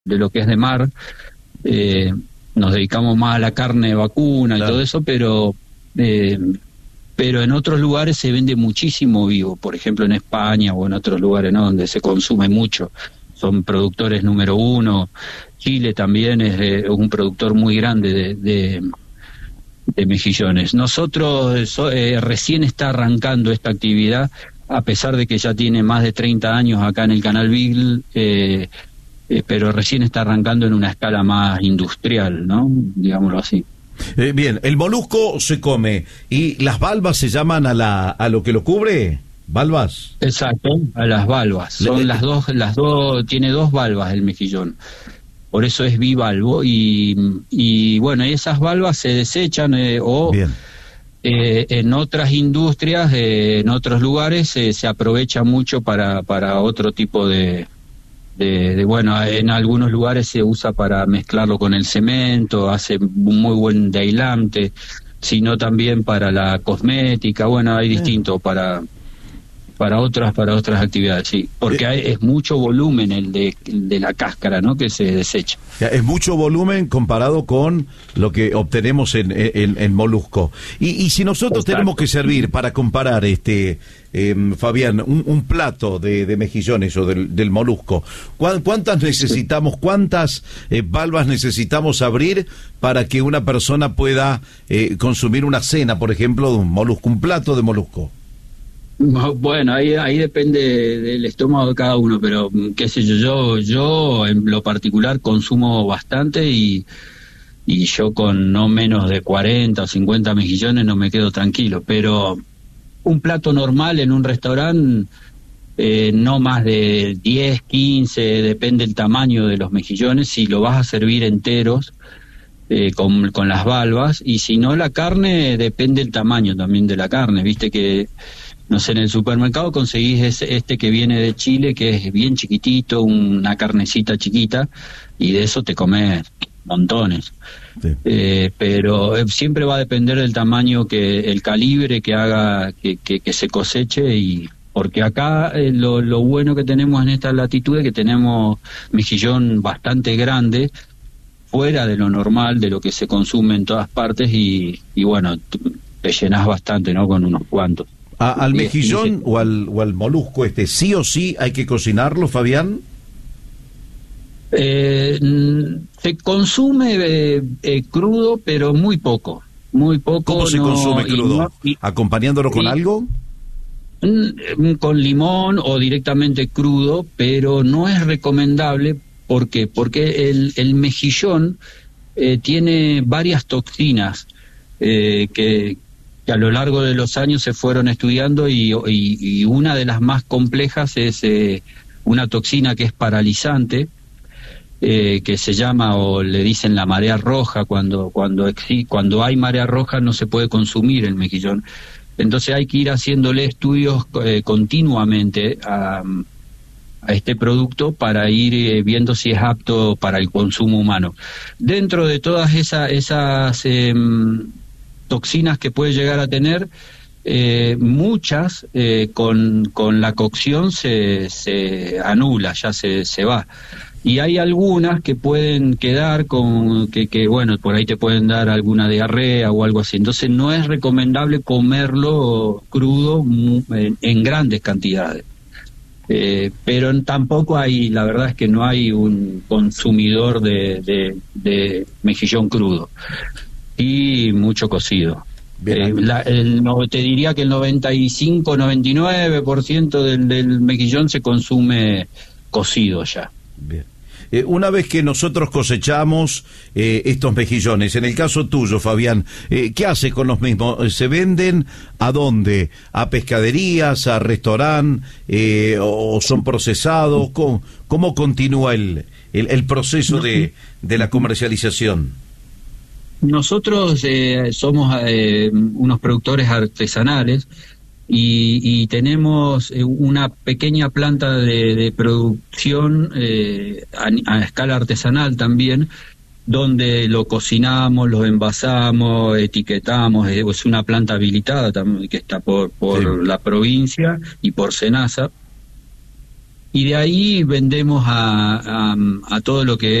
de lo que es de mar. Nos dedicamos más a la carne vacuna, claro, y todo eso, pero en otros lugares se vende muchísimo vivo, por ejemplo en España o en otros lugares, ¿no?, donde se consume mucho. Son productores número uno. Chile también es un productor muy grande de mejillones. Nosotros recién está arrancando esta actividad, a pesar de que ya tiene más de 30 años acá en el Canal Beagle, pero recién está arrancando en una escala más industrial, ¿no?, digámoslo así. Bien, el molusco se come y las valvas se llaman a lo que lo cubre. ¿Valvas? Exacto, a las valvas. Son las dos, tiene dos valvas el mejillón. Por eso es bivalvo y bueno, esas valvas se desechan en otras industrias, en otros lugares se aprovecha mucho para otro tipo de bueno, en algunos lugares se usa para mezclarlo con el cemento, hace un muy buen aislante, sino también para la cosmética. Bueno, hay distinto para otras actividades, sí, porque es mucho volumen el de la cáscara, ¿no?, que se desecha. Es mucho volumen comparado con lo que obtenemos en molusco. Y si nosotros tenemos que servir para comparar, Fabián, un plato de mejillones o del molusco, ¿cuántas necesitamos, cuántas valvas necesitamos abrir para que una persona pueda consumir una cena, por ejemplo, de un molusco, un plato de molusco? Bueno, ahí depende del estómago de cada uno, pero qué sé yo en lo particular consumo bastante y yo con no menos de 40 o 50 mejillones no me quedo tranquilo, pero un plato normal en un restaurante no más de 10, 15, depende del tamaño de los mejillones, si lo vas a servir enteros con las valvas, y si no, la carne depende del tamaño también de la carne, viste que no sé, en el supermercado conseguís este que viene de Chile, que es bien chiquitito, una carnecita chiquita, y de eso te comes montones. Sí. Pero siempre va a depender del tamaño, el calibre que haga que se coseche, y porque acá lo bueno que tenemos en esta latitud es que tenemos mejillón bastante grande, fuera de lo normal, de lo que se consume en todas partes, y bueno, te llenás bastante, ¿no?, con unos cuantos. ¿Al mejillón o al molusco sí o sí hay que cocinarlo, Fabián? Se consume crudo, pero muy poco. ¿Cómo se consume crudo? ¿Acompañándolo con algo? Con limón o directamente crudo, pero no es recomendable. ¿Por qué? Porque el mejillón tiene varias toxinas que a lo largo de los años se fueron estudiando, y una de las más complejas es una toxina que es paralizante, que se llama, o le dicen, la marea roja. Cuando hay marea roja no se puede consumir el mejillón. Entonces hay que ir haciéndole estudios continuamente a este producto para ir viendo si es apto para el consumo humano. Dentro de todas esas toxinas que puede llegar a tener, muchas con la cocción se anula, ya se va. Y hay algunas que pueden quedar que bueno, por ahí te pueden dar alguna diarrea o algo así. Entonces no es recomendable comerlo crudo en grandes cantidades. Pero tampoco la verdad es que no hay un consumidor de mejillón crudo. Y mucho cocido. Te diría que el 95-99% del mejillón se consume cocido ya. Bien. Una vez que nosotros cosechamos estos mejillones, en el caso tuyo, Fabián, ¿qué hace con los mismos? ¿Se venden a dónde? ¿A pescaderías, a restaurante, o son procesados? ¿Cómo continúa el proceso de la comercialización? Nosotros somos unos productores artesanales y tenemos una pequeña planta de producción a escala artesanal también, donde lo cocinamos, lo envasamos, etiquetamos. Es una planta habilitada también, que está por la provincia y por SENASA. y de ahí vendemos a todo lo que